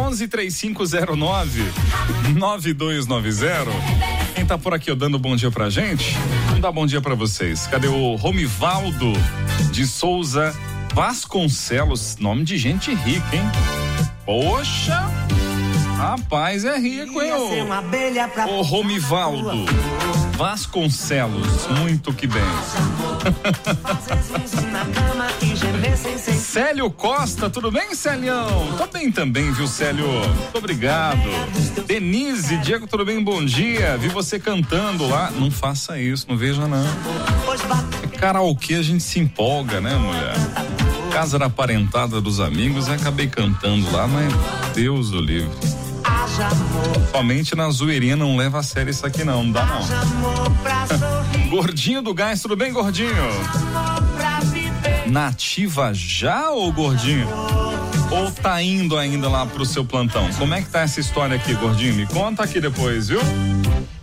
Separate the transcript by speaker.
Speaker 1: 113509-9290. Quem tá por aqui, ó, dando bom dia pra gente? Vamos dar bom dia pra vocês. Cadê o Romivaldo de Souza Vasconcelos? Nome de gente rica, hein? Poxa! Rapaz, é rico, hein, ô Romivaldo Vasconcelos, muito que bem. Célio Costa, tudo bem, Célião? Tô bem também, viu, Célio? Muito obrigado. Denise, Diego, tudo bem? Bom dia. Vi você cantando lá. Não faça isso, não veja não. Karaokê a gente se empolga, né, mulher? Casa da parentada dos amigos, eu acabei cantando lá, mas Deus o livre. Somente na zoeirinha, não leva a sério isso aqui não dá não. Gordinho do Gás, tudo bem, Gordinho? Nativa já, ô Gordinho? Ou tá indo ainda lá pro seu plantão? Como é que tá essa história aqui, Gordinho? Me conta aqui depois, viu?